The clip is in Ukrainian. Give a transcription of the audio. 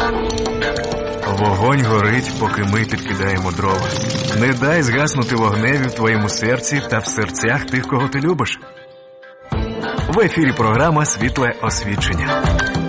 Вогонь горить, поки ми підкидаємо дрова. Не дай згаснути вогневі в твоєму серці та в серцях тих, кого ти любиш. В ефірі програма «Світле освічення».